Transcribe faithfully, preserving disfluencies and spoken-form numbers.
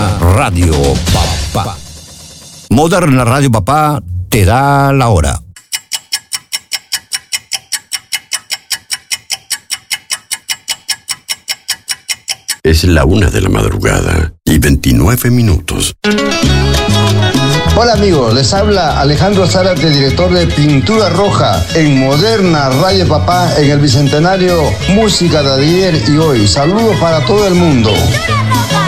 Radio Papá. Moderna Radio Papá te da la hora. Es la una de la madrugada y veintinueve minutos. Hola amigos, les habla Alejandro Zárate, director de Pintura Roja en Moderna Radio Papá en el Bicentenario Música de ayer y hoy. Saludos para todo el mundo.